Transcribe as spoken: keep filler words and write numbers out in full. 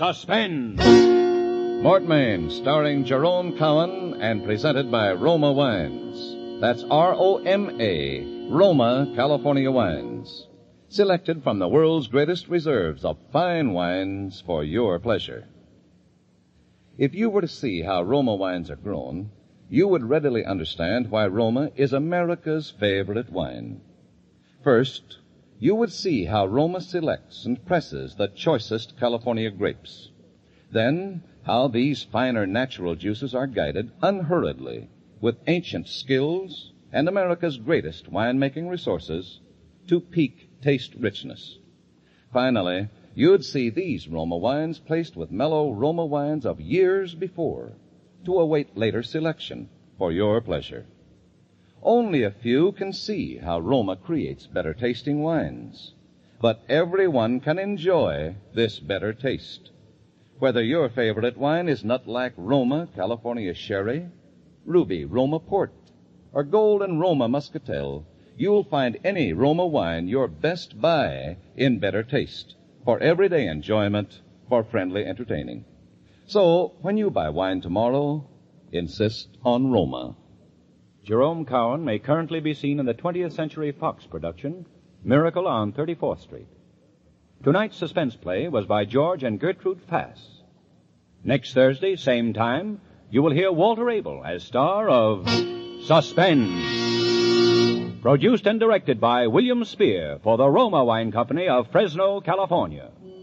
Suspense. Mort Main, starring Jerome Cowan and presented by Roma Wines. That's R O M A, Roma, California Wines. Selected from the world's greatest reserves of fine wines for your pleasure. If you were to see how Roma wines are grown, you would readily understand why Roma is America's favorite wine. First, you would see how Roma selects and presses the choicest California grapes. Then, how these finer natural juices are guided unhurriedly with ancient skills and America's greatest winemaking resources to peak taste richness. Finally, you'd see these Roma wines placed with mellow Roma wines of years before to await later selection for your pleasure. Only a few can see how Roma creates better tasting wines, but everyone can enjoy this better taste. Whether your favorite wine is Nutlack Roma California Sherry, Ruby Roma Port, or Golden Roma Muscatel, you'll find any Roma wine your best buy in better taste, for everyday enjoyment, for friendly entertaining. So, when you buy wine tomorrow, insist on Roma. Jerome Cowan may currently be seen in the twentieth Century Fox production, Miracle on thirty-fourth Street. Tonight's suspense play was by George and Gertrude Fass. Next Thursday, same time, you will hear Walter Abel as star of Suspense. Produced and directed by William Spear for the Roma Wine Company of Fresno, California.